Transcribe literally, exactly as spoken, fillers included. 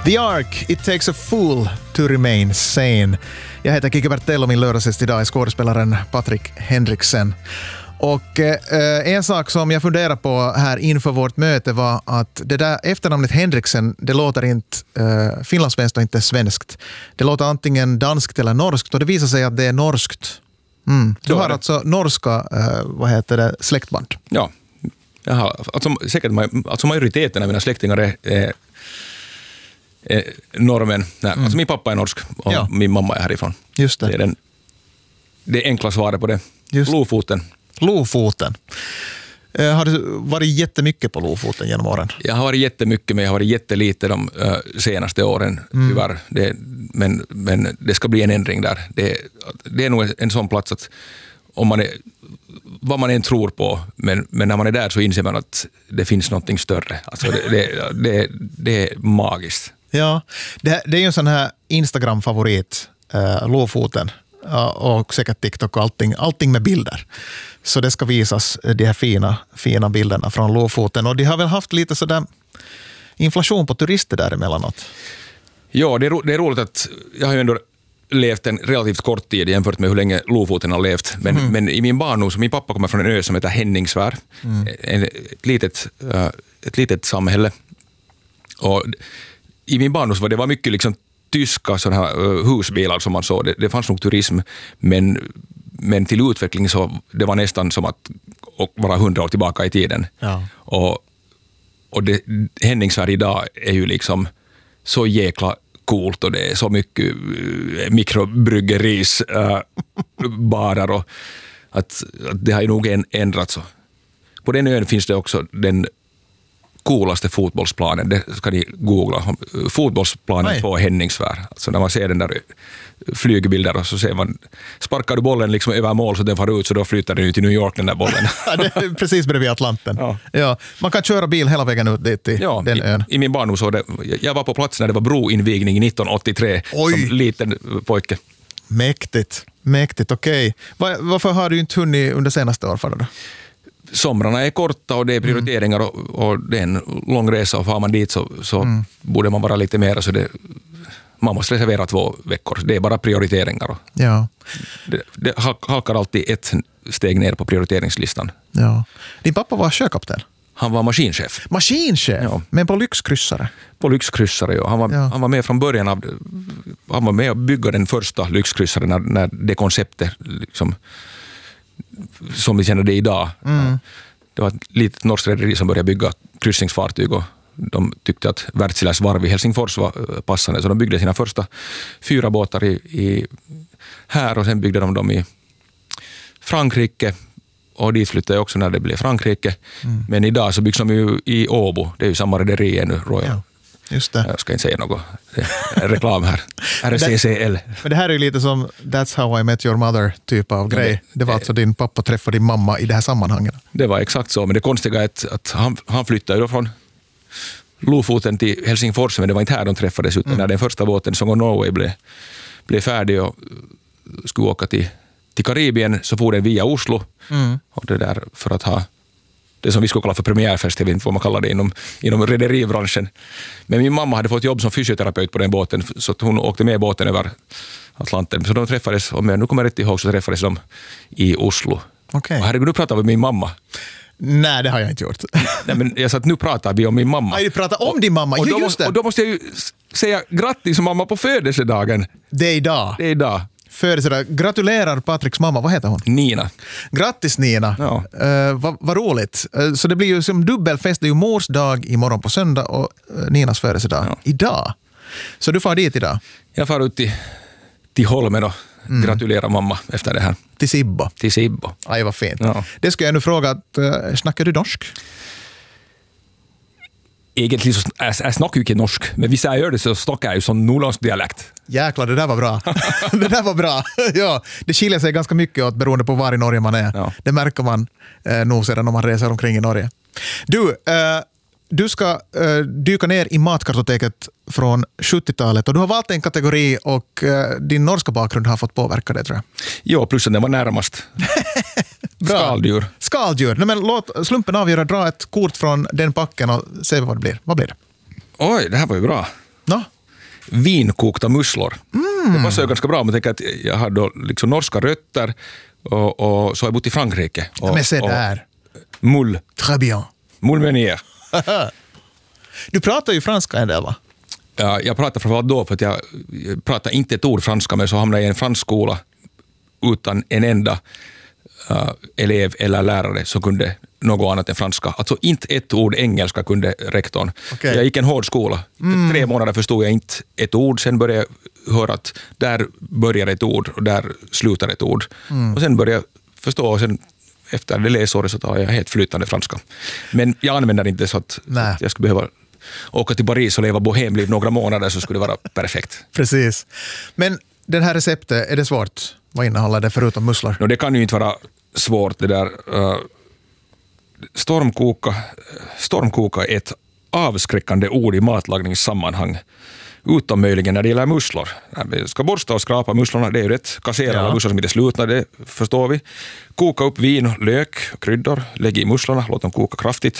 The Ark, It takes a fool to remain sane. Jag heter Kike Bertell och min lördagsgäst idag är skådespelaren Patrik Henriksen. Och eh, en sak som jag funderar på här inför vårt möte var att det där efternamnet Henriksen, det låter inte eh, finlandssvenskt och inte svenskt. Det låter antingen danskt eller norskt och det visar sig att det är norskt. Mm. Du har alltså norska, eh, vad heter det, släktband? Ja, jag har, alltså, säkert, alltså majoriteten av mina släktingar är, är, är norrmän. Nej, mm. Alltså min pappa är norsk och ja. Min mamma är härifrån. Just det. Det är den, det enkla svaret på det. Just. Lofoten. Lofoten. Eh, har du varit jättemycket på Lofoten genom åren? Jag har varit jättemycket, men jag har varit jättelite de uh, senaste åren, mm. tyvärr. Det, men, men det ska bli en ändring där. Det, det är nog en sån plats att om man är, vad man än tror på, men, men när man är där så inser man att det finns någonting större. Alltså det, det, det, det är magiskt. Ja, det, det är ju en sån här Instagram-favorit, uh, Lofoten. Och säkert TikTok och allting, allting med bilder. Så det ska visas, de här fina, fina bilderna från Lofoten. Och de har väl haft lite sådär inflation på turister där emellanåt. Ja, det är, ro, det är roligt att jag har ju ändå levt en relativt kort tid jämfört med hur länge Lofoten har levt. Men, mm. men i min barndom, så min pappa kommer från en ö som heter Henningsvär. Mm. En, ett, litet, uh, ett litet samhälle. Och i min barndom så var det var mycket liksom tyska sådana här husbilar som man såg. Det, det fanns nog turism, men, men till utveckling så det var nästan som att vara hundra år tillbaka i tiden. Ja. Och, och det, Henningsvär idag är ju liksom så jäkla coolt och det är så mycket mikrobryggeriis äh, barer och att, att det har ju nog en, ändrats. På den ön finns det också den coolaste fotbollsplanen, det ska ni googla. Fotbollsplanen Nej. På Henningsvär. Alltså när man ser den där flygbilder och så ser man, sparkar du bollen liksom över mål så den far ut så då flyttar den ut till New York den där bollen. Det är precis bredvid Atlanten. Ja. Ja, man kan köra bil hela vägen ut dit till ja, den ön. I, i min barndom så det, jag var på plats när det var broinvigning nittonhundraåttiotre. Oj. Som liten pojke. Mäktigt, mäktigt, okej. Okay. Var, varför har du inte hunnit under senaste år för det då? Somrarna är korta och det är prioriteringar och, och det är en lång resa och får man dit så, så mm. borde man vara lite mer så det, man måste reservera två veckor. Det är bara prioriteringar. Och ja. det, det halkar alltid ett steg ner på prioriteringslistan. Ja. Din pappa var sjökapten? Han var maskinchef. Maskinchef? Ja. Men på lyxkryssare? På lyxkryssare, ja. Han var, ja. han var med från början av, han var med och bygga den första lyxkryssaren när, när det konceptet liksom som vi känner det idag. Mm. Det var ett litet norskt rederi som började bygga kryssningsfartyg och de tyckte att Wärtsiläs varv i Helsingfors var passande så de byggde sina första fyra båtar i, i här och sen byggde de dem i Frankrike och dit flyttade jag också när det blev Frankrike. Mm. Men idag så byggs de ju i Åbo, det är ju samma rederi ännu, Royal. Ja. Just det. Jag ska inte säga något reklam här. R C C L. Men det här är ju lite som That's how I met your mother typ av grej. Det, det var alltså din pappa träffade din mamma i det här sammanhanget. Det var exakt så, men det konstiga är att, att han, han flyttade då från Lofoten till Helsingfors, men det var inte här de träffades utan mm. när den första båten Song of Norway blev, blev färdig och skulle åka till, till Karibien så for den via Oslo mm. och det där för att ha det som vi skulle kalla för premiärfest, jag vet inte vad man kallar det inom, inom rederibranschen. Men min mamma hade fått jobb som fysioterapeut på den båten så att hon åkte med båten över Atlanten. Så de träffades, om jag nu kommer rätt ihåg så träffades de i Oslo. Okay. Och herregud, nu pratar vi om min mamma. Nej, det har jag inte gjort. Nej, men jag sa att nu pratar vi om min mamma. Nej, du pratar om din mamma, och, och, ja, då just måste, det. och då måste jag ju säga grattis mamma på födelsedagen. Det är idag. Det är idag. Födelsedag. Gratulerar Patriks mamma, vad heter hon? Nina. Grattis Nina, ja. uh, vad va roligt. Uh, så det blir ju som dubbelfest, det är ju mors dag imorgon på söndag och uh, Ninas födelsedag ja. idag. Så du får dit idag? Jag far ut till, till Holmen och mm. gratulerar mamma efter det här. Till Sibbo? Till Sibbo. Aj, vad fint. Ja. Det ska jag nu fråga, att, uh, snackar du norsk? Egentlig så jeg, jeg snakker jo ikke norsk, men hvis jeg gjør det så snakker jeg jo sånn nordlandsk dialekt. Jäklar, det där var bra. Det där var bra. Ja, det skiljer sig ganska mycket åt beroende på var i Norge man är. Ja. Det märker man eh, nog sedan om man reser omkring i Norge. Du, eh, du ska eh, dyka ner i matkartoteket från sjuttiotalet och du har valt en kategori och eh, din norska bakgrund har fått påverka det, tror jag. Jo, plus att det var närmast. Bra. Skaldjur. Skaldjur. Nej, men låt slumpen avgöra, dra ett kort från den packen och se vad det blir. Vad blir det? Oj, det här var ju bra. No? Vinkokta musslor. Mm. Det passar ju ganska bra om man tänker att jag har då liksom norska rötter och, och så har jag bott i Frankrike. Och, ja, men se där. Moule. Très bien. Moule meunier. Du pratar ju franska en del, va? Ja, jag pratar framförallt då för att jag pratar inte ett ord franska, men så hamnade jag i en fransk skola utan en enda uh, elev eller lärare som kunde något annat än franska. Alltså inte ett ord engelska kunde rektorn. Okay. Jag gick en hård skola. Mm. Tre månader förstod jag inte ett ord. Sen började jag höra att där börjar ett ord och där slutar ett ord. Mm. Och sen började jag förstå och sen efter det läsåret så tar jag helt flytande franska. Men jag använder inte så att, så att jag skulle behöva åka till Paris och leva bohemliv några månader så skulle det vara perfekt. Precis. Men den här receptet, är det svårt? Vad innehåller det förutom musslor? No, det kan ju inte vara svårt det där. Uh, stormkoka, stormkoka är ett avskräckande ord i matlagningssammanhang. Utom möjligen när det gäller musslor. Vi ska borsta och skrapa musslorna, det är ju rätt. Kassera alla ja. musslor som inte slutna, det förstår vi. Koka upp vin, lök, kryddor, lägg i musslorna, låt dem koka kraftigt.